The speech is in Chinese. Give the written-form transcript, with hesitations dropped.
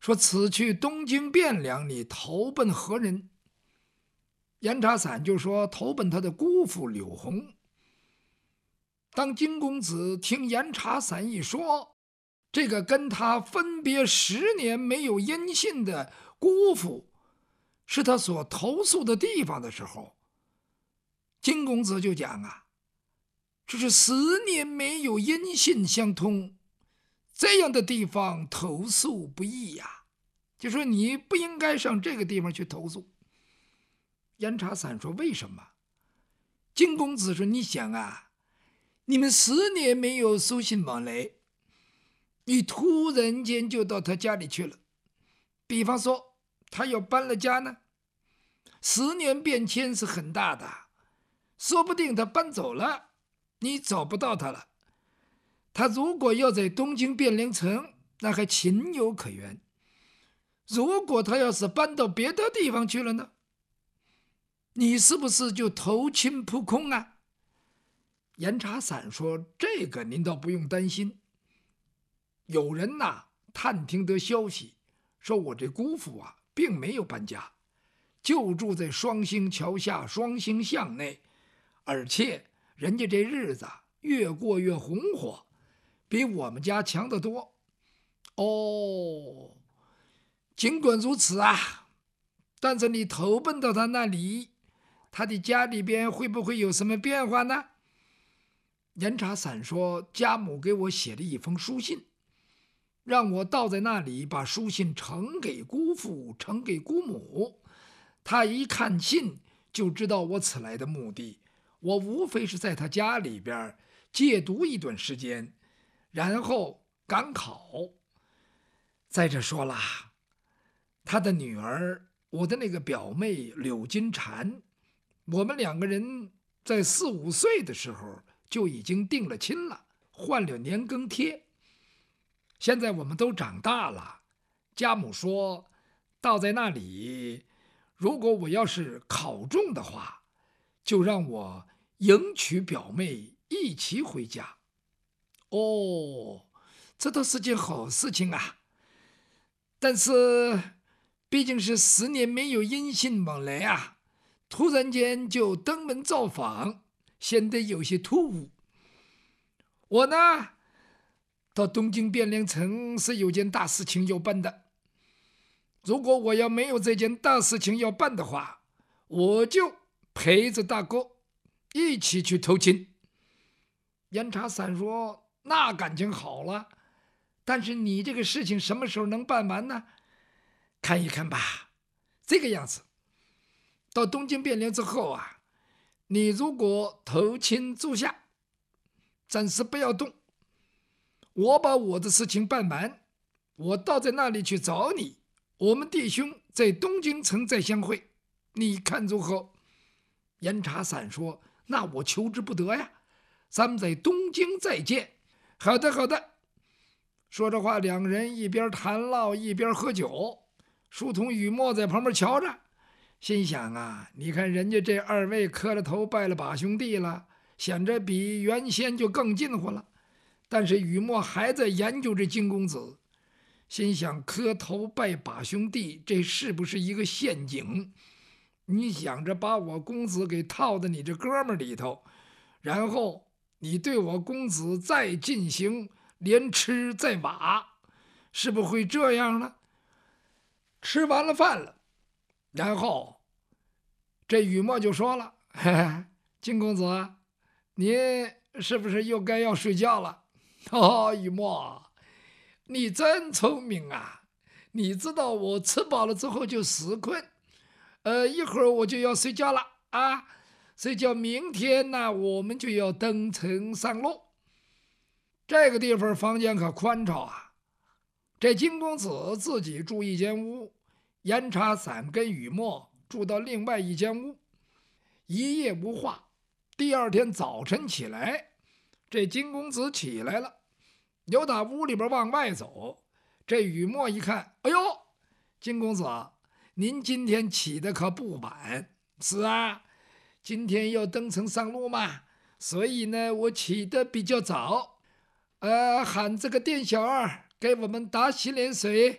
说此去东京汴梁，你投奔何人？严查散就说投奔他的姑父柳红。当金公子听严查散一说，这个跟他分别10年没有音信的姑父是他所投宿的地方的时候，金公子就讲啊，这是10年没有音信相通，这样的地方投宿不易呀，就说你不应该上这个地方去投宿。严查散说为什么？金公子说你想啊，你们10年没有书信往来，你突然间就到他家里去了，比方说他要搬了家呢，10年变迁是很大的，说不定他搬走了，你找不到他了。他如果要在东京汴梁城，那还情有可原。如果他要是搬到别的地方去了呢，你是不是就投亲扑空啊？严查散说这个您倒不用担心，有人探听得消息，说我这姑父并没有搬家，就住在双星桥下双星巷内，而且人家这日子越过越红火，比我们家强得多。哦，尽管如此但是你投奔到他那里，他的家里边会不会有什么变化呢？严查散说家母给我写了一封书信，让我到在那里把书信呈给姑父，呈给姑母。他一看信就知道我此来的目的，我无非是在他家里边借读一段时间，然后赶考。再者说了，他的女儿，我的那个表妹柳金蝉，我们2个人在4、5岁的时候就已经定了亲了，换了年庚贴。现在我们都长大了，家母说到在那里，如果我要是考中的话，就让我迎娶表妹一起回家。哦，这倒是件好事情啊，但是毕竟是10年没有音信往来突然间就登门造访，显得有些突兀。我呢，到东京汴梁城是有件大事情要办的，如果我要没有这件大事情要办的话，我就陪着大哥一起去投亲。严查散说那感情好了，但是你这个事情什么时候能办完呢？看一看吧，这个样子，到东京汴梁之后你如果投亲住下，暂时不要动，我把我的事情办完，我到在那里去找你，我们弟兄在东京城再相会，你看如何？严查散说那我求之不得呀，咱们在东京再见。好的好的。说着话，2人一边谈唠一边喝酒。书童雨墨在旁边瞧着，心想你看人家这2位磕了头拜了把兄弟了，显着比原先就更近乎了。但是雨墨还在研究这金公子，心想磕头拜把兄弟，这是不是一个陷阱？你想着把我公子给套在你这哥们里头，然后你对我公子再进行连吃再挖，是不是会这样呢？吃完了饭了，然后这雨墨就说了：“嘿嘿，金公子，你是不是又该要睡觉了？”哦，雨墨，你真聪明啊！你知道我吃饱了之后就死困，一会儿我就要睡觉了睡觉。明天呢，我们就要登城上路。这个地方房间可宽敞这金公子自己住一间屋，严查散跟雨墨住到另外一间屋，一夜无话。第2天早晨起来，这金公子起来了，由打屋里边往外走。这雨墨一看，哎呦，金公子，您今天起的可不晚。是今天要登城上路嘛，所以呢，我起得比较早。喊这个店小二给我们打洗脸水。